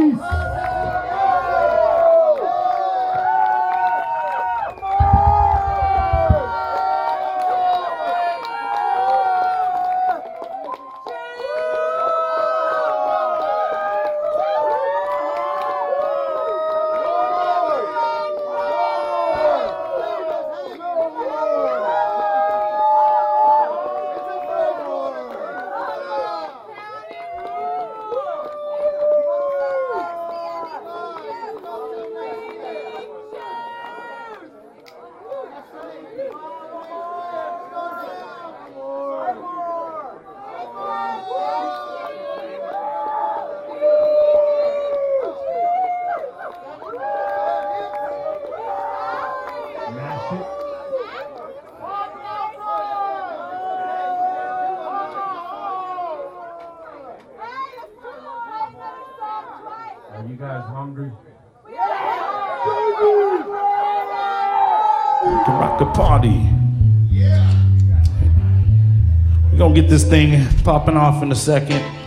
Peace. Are you guys hungry? We can rock the party. We're gonna get this thing popping off in a second.